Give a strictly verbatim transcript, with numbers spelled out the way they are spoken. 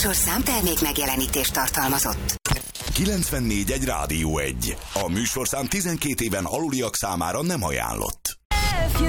műsorszám termék megjelenítést tartalmazott. kilencvennégy egy Rádió egy. A műsorszám tizenkét éven aluliak számára nem ajánlott.